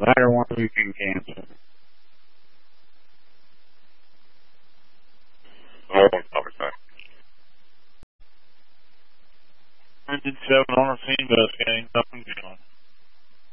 Latter one you can cancel. Oh, sorry. 107 on our scene, but ain't nothing going.